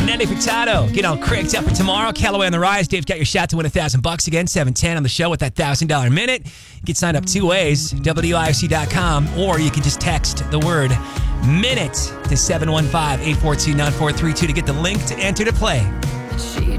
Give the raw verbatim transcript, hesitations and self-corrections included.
Nelly Furtado. Get all cranked up for tomorrow. Callaway on the rise. Dave's got your shot to win a thousand bucks again. seven ten on the show with that thousand dollar minute. Get signed up two ways. W I F C dot com, or you can just text the word minute to seven one five, eight four two, nine four three two to get the link to enter to play. She